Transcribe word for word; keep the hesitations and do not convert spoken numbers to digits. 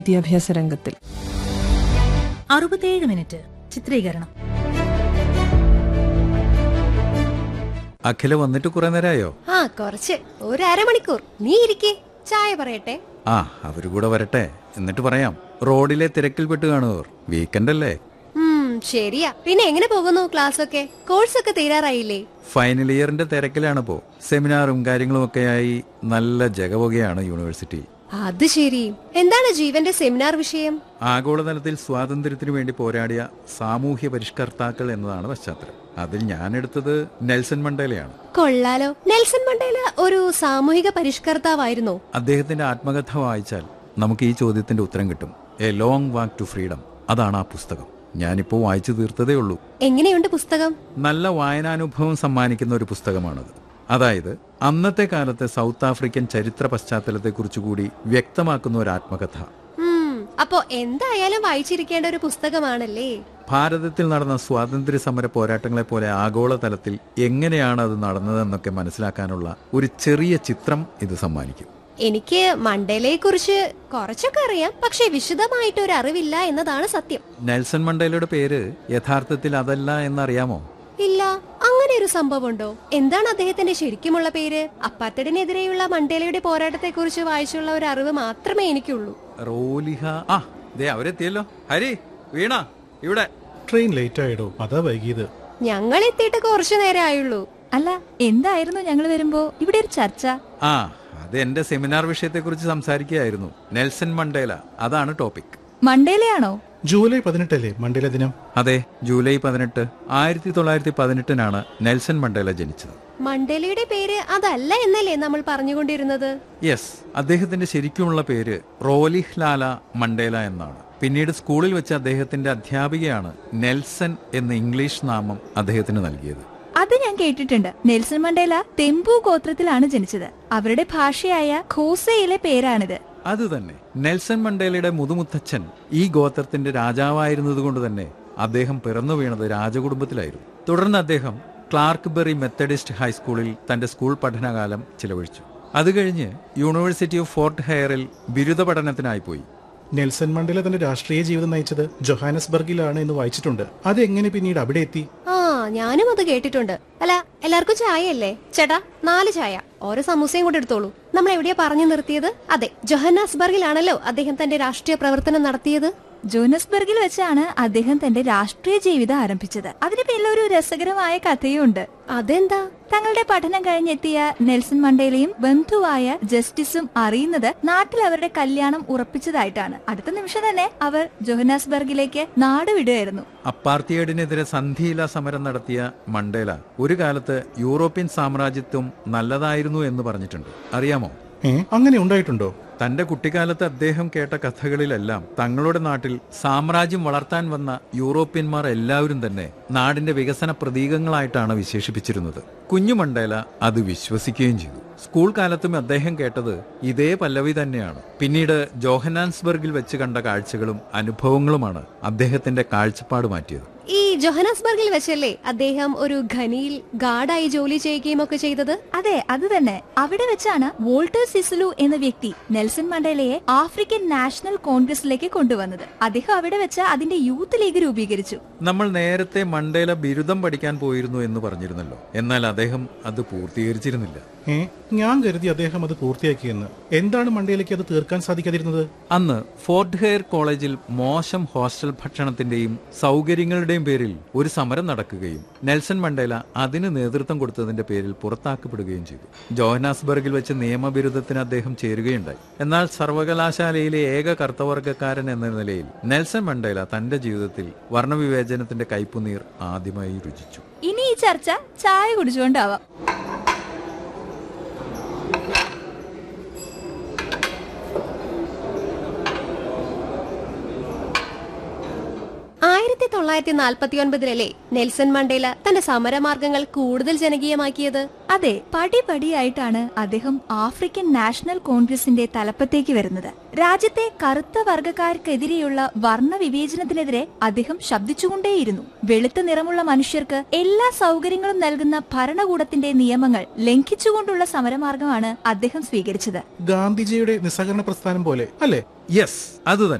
വിദ്യാഭ്യാസ രംഗത്തിൽ അറുപത്തിയേഴ് മിനിറ്റ് ചിത്രീകരണം. അഖില വന്നിട്ട് കുറെ നേരമായോ? ആ കുറച്ച്, ഒരു അരമണിക്കൂർ. നീ ഇരിക്കേ, ചായ പറയട്ടെ. ആ അവര് കൂടെ വരട്ടെ, എന്നിട്ട് പറയാം. റോഡിലെ തിരക്കിൽപ്പെട്ട് കാണുവർ. വീക്കെൻഡ് അല്ലേ? ഉം ശരിയാ. പിന്നെ എങ്ങനെ പോകുന്നു ക്ലാസ്സൊക്കെ? കോഴ്സൊക്കെ തീരാറായില്ലേ? ഫൈനൽ ഇയറിന്റെ തിരക്കിലാണിപ്പോ. സെമിനാറും കാര്യങ്ങളും ഒക്കെയായി നല്ല ജഗപുകയാണ് യൂണിവേഴ്സിറ്റി. അത് ശരി. എന്താണ് ജീവന്റെ സെമിനാർ വിഷയം? ആഗോളതലത്തിൽ സ്വാതന്ത്ര്യത്തിനു വേണ്ടി പോരാടിയ സാമൂഹ്യ പരിഷ്കർത്താക്കൾ എന്നതാണ് പശ്ചാത്തലം. അതിൽ ഞാൻ എടുത്തത് നെൽസൺ മണ്ടേലയാണ്. കൊള്ളാലോ. നെൽസൺ മണ്ടേല ഒരു സാമൂഹിക പരിഷ്കർത്താവായിരുന്നോ? അദ്ദേഹത്തിന്റെ ആത്മകഥ വായിച്ചാൽ നമുക്ക് ഈ ചോദ്യത്തിന്റെ ഉത്തരം കിട്ടും. A long walk to freedom. അതാണ് ആ പുസ്തകം. ഞാനിപ്പോ വായിച്ചു തീർത്തതേ ഉള്ളൂ. എങ്ങനെയുണ്ട് പുസ്തകം? നല്ല വായനാനുഭവം സമ്മാനിക്കുന്ന ഒരു പുസ്തകമാണത്. അതായത് അന്നത്തെ കാലത്തെ സൗത്ത് ആഫ്രിക്കൻ ചരിത്ര പശ്ചാത്തലത്തെക്കുറിച്ചുകൂടി വ്യക്തമാക്കുന്ന ഒരു ആത്മകഥ. അപ്പോ എന്തായാലും വായിച്ചിരിക്കേണ്ട ഒരു പുസ്തകമാണല്ലേ? ഭാരതത്തിൽ നടന്ന സ്വാതന്ത്ര്യ സമര പോരാട്ടങ്ങളെ പോലെ ആഗോളതലത്തിൽ എങ്ങനെയാണ് അത് നടന്നതെന്നൊക്കെ മനസ്സിലാക്കാനുള്ള ഒരു ചെറിയ ചിത്രം ഇത് സമ്മാനിക്കും. എനിക്ക് മണ്ടേലയെ കുറിച്ച് കുറച്ചൊക്കെ അറിയാം, പക്ഷെ വിശദമായിട്ട് ഒരു അറിവില്ല എന്നതാണ് സത്യം. നെൽസൺ മണ്ടേലയുടെ പേര് യഥാർത്ഥത്തിൽ അതല്ല എന്നറിയാമോ? ഇല്ല. അങ്ങനെ ഒരു സംഭവമുണ്ടോ? എന്താണ് അദ്ദേഹത്തിന്റെ ശരിക്കുമുള്ള പേര്? അപ്പാർത്തൈഡിനെതിരെയുള്ള മണ്ടേലയുടെ പോരാട്ടത്തെ കുറിച്ച് വായിച്ചുള്ള ഒരു അറിവ് മാത്രമേ എനിക്കുള്ളൂ. റോലിഹ. ആ ദേ അവരെത്തിയല്ലോ. ഹരി, വീണ, ഇവിടെ. ട്രെയിൻ ലേറ്റ് ആയിടോ, അതാ വൈകിയത്. ഞങ്ങൾ എത്തിയിട്ട് കുറച്ചു നേരം ആയുള്ളൂ. അല്ല, എന്തായിരുന്നു ഞങ്ങൾ വരുമ്പോ ഇവിടെ ഒരു ചർച്ച? ആ അത് എന്റെ സെമിനാർ വിഷയത്തെ കുറിച്ച് സംസാരിക്കുകയായിരുന്നു. നെൽസൺ മണ്ടേല, അതാണ് ടോപ്പിക്. മണ്ടേലയാണോ? ജൂലൈ പതിനെട്ടല്ലേ മണ്ടേല ദിനം? അതെ, ജൂലൈ പതിനെട്ട് ആയിരത്തി തൊള്ളായിരത്തി പതിനെട്ടിനാണ് നെൽസൺ മണ്ടേല ജനിച്ചത്. മണ്ടേലയുടെ പേര് അതല്ല എന്നല്ലേ നമ്മൾ പറഞ്ഞുകൊണ്ടിരുന്നത്? യെസ്, അദ്ദേഹത്തിന്റെ ശരിക്കുമുള്ള പേര് റോലിഹ് ലാല മണ്ടേല എന്നാണ്. പിന്നീട് സ്കൂളിൽ വെച്ച് അദ്ദേഹത്തിന്റെ അധ്യാപികയാണ് നെൽസൺ എന്ന ഇംഗ്ലീഷ് നാമം അദ്ദേഹത്തിന് നൽകിയത്. അത് ഞാൻ കേട്ടിട്ടുണ്ട്. നെൽസൺ മണ്ടേല തെമ്പു ഗോത്രത്തിലാണ് ജനിച്ചത്. അവരുടെ ഭാഷയായ ഖോസയിലെ പേരാണിത്. അത് തന്നെ. നെൽസൺ മണ്ടേലയുടെ മുതുമുത്തച്ഛൻ ഈ ഗോത്രത്തിന്റെ രാജാവായിരുന്നതുകൊണ്ട് തന്നെ അദ്ദേഹം പിറന്നു വീണത് രാജകുടുംബത്തിലായിരുന്നു. തുടർന്ന് അദ്ദേഹം ക്ലാർക്ക് ബെറി മെത്തഡിസ്റ്റ് ഹൈസ്കൂളിൽ തന്റെ സ്കൂൾ പഠനകാലം ചിലവഴിച്ചു. അത് കഴിഞ്ഞ് യൂണിവേഴ്സിറ്റി ഓഫ് ഫോർട്ട് ഹെയറിൽ ബിരുദ പഠനത്തിനായി പോയി. നെൽസൺ മണ്ടേല തന്റെ രാഷ്ട്രീയ ജീവിതം നയിച്ചത് ജോഹാനസ്ബർഗിലാണ് എന്ന് വായിച്ചിട്ടുണ്ട്. അതെങ്ങനെ പിന്നീട് അവിടെ എത്തി? ആ ഞാനും അത് കേട്ടിട്ടുണ്ട്. അല്ല, എല്ലാവർക്കും ചായയല്ലേ? ചേട്ടാ, നാല് ചായ, ഓരോ സമൂസയും കൂടെ എടുത്തോളൂ. നമ്മൾ എവിടെയാ പറഞ്ഞു നിർത്തിയത്? അതെ, ജോഹന്നാസ്ബർഗിലാണല്ലോ അദ്ദേഹം തന്റെ രാഷ്ട്രീയ പ്രവർത്തനം നടത്തിയത്. ജോനസ്ബർഗിൽ വെച്ചാണ് അദ്ദേഹം തന്റെ രാഷ്ട്രീയ ജീവിതം ആരംഭിച്ചത്. അതിന് പിന്നിൽ ഒരു രസകരമായ കഥയുണ്ട്. അതെന്താ? തങ്ങളുടെ പഠനം കഴിഞ്ഞെത്തിയ നെൽസൺ മണ്ടേലയും ബന്ധുവായ ജസ്റ്റിസും അറിയുന്നത് നാട്ടിൽ അവരുടെ കല്യാണം ഉറപ്പിച്ചതായിട്ടാണ്. അടുത്ത നിമിഷം തന്നെ അവർ ജോഹന്നാസ്ബർഗിലേക്ക് നാട് വിടുകയായിരുന്നു. അപ്പാർത്തൈഡിനെതിരെ സന്ധിയില്ലാ സമരം നടത്തിയ മണ്ടേല ഒരു കാലത്ത് യൂറോപ്യൻ സാമ്രാജ്യത്വം നല്ലതായിരുന്നു എന്ന് പറഞ്ഞിട്ടുണ്ട്. അറിയാമോ? ഏ അങ്ങനെ ഉണ്ടായിട്ടുണ്ടോ? തന്റെ കുട്ടിക്കാലത്ത് അദ്ദേഹം കേട്ട കഥകളിലെല്ലാം തങ്ങളുടെ നാട്ടിൽ സാമ്രാജ്യം വളർത്താൻ വന്ന യൂറോപ്യന്മാർ എല്ലാവരും തന്നെ നാടിന്റെ വികസന പ്രതീകങ്ങളായിട്ടാണ് വിശേഷിപ്പിച്ചിരുന്നത്. കുഞ്ഞു മണ്ടേല അത് വിശ്വസിക്കുകയും ചെയ്തു. സ്കൂൾ കാലത്തും അദ്ദേഹം കേട്ടത് ഇതേ പല്ലവി തന്നെയാണ്. പിന്നീട് ജോഹന്നാസ്ബർഗിൽ വെച്ച് കണ്ട കാഴ്ചകളും അനുഭവങ്ങളുമാണ് അദ്ദേഹത്തിന്റെ കാഴ്ചപ്പാട് മാറ്റിയത്. ഈ ജോഹന്നാസ്ബർഗിൽ വെച്ചല്ലേ അദ്ദേഹം ഒരു ഖനിയിൽ ഗാർഡായി ജോലി ചെയ്യുകയും ഒക്കെ ചെയ്തത്? അതെ, അത് തന്നെ. അവിടെ വെച്ചാണ് വോൾട്ടർ സിസുലു എന്ന വ്യക്തി നെൽസൺ മണ്ടേലയെ ആഫ്രിക്കൻ നാഷണൽ കോൺഗ്രസിലേക്ക് കൊണ്ടുവന്നത്. അദ്ദേഹം അവിടെ വെച്ച് അതിന്റെ യൂത്ത് ലീഗ് രൂപീകരിച്ചു. നമ്മൾ നേരത്തെ മണ്ടേല ബിരുദം പഠിക്കാൻ പോയിരുന്നു എന്ന് പറഞ്ഞിരുന്നല്ലോ. എന്നാൽ അദ്ദേഹം അത് പൂർത്തീകരിച്ചിരുന്നില്ല. ഏ ഞാൻ കരുതി അദ്ദേഹം അത് പൂർത്തിയാക്കിയെന്ന്. എന്താണ് മണ്ടേലയ്ക്ക് അത് തീർക്കാൻ സാധിക്കാതിരുന്നത്? അന്ന് ഫോർട്ട് ഹെയർ കോളേജിൽ മോശം ഹോസ്റ്റൽ ഭക്ഷണത്തിന്റെയും സൗകര്യങ്ങളുടെയും പേരിൽ ഒരു സമരം നടക്കുകയും നെൽസൺ മണ്ടേല അതിന് നേതൃത്വം കൊടുത്തതിന്റെ പേരിൽ പുറത്താക്കപ്പെടുകയും ചെയ്തു. ജോഹന്നാസ്ബർഗിൽ വെച്ച് നിയമബിരുദത്തിന് അദ്ദേഹം ചേരുകയുണ്ടായി. എന്നാൽ സർവകലാശാലയിലെ ഏക കർത്തവർഗക്കാരൻ എന്ന നിലയിൽ നെൽസൺ മണ്ടേല തന്റെ ജീവിതത്തിൽ വർണ്ണവിവേചനത്തിന്റെ കയ്പുനീർ ആദ്യമായി രുചിച്ചു. ഇനി ഈ ചർച്ച ചായ കുടിച്ചുകൊണ്ടാവാം. ആയിരത്തി തൊള്ളായിരത്തി നാൽപ്പത്തി ഒൻപതിലല്ലേ നെൽസൺ മണ്ടേല തന്റെ സമരമാർഗങ്ങൾ കൂടുതൽ ജനകീയമാക്കിയത്? അതെ, പടിപടിയായിട്ടാണ് അദ്ദേഹം ആഫ്രിക്കൻ നാഷണൽ കോൺഗ്രസിന്റെ തലപ്പത്തേക്ക് വരുന്നത്. രാജ്യത്തെ കറുത്ത വർഗക്കാർക്കെതിരെയുള്ള വർണ്ണ വിവേചനത്തിനെതിരെ അദ്ദേഹം ശബ്ദിച്ചുകൊണ്ടേയിരുന്നു. വെളുത്ത നിറമുള്ള മനുഷ്യർക്ക് എല്ലാ സൗകര്യങ്ങളും നൽകുന്ന ഭരണകൂടത്തിന്റെ നിയമങ്ങൾ ലംഘിച്ചുകൊണ്ടുള്ള സമരമാർഗമാണ് അദ്ദേഹം സ്വീകരിച്ചത്. ഗാന്ധിജിയുടെ നിസ്സഹകരണ പ്രസ്ഥാനം പോലെ അല്ലേ? യെസ്, അത്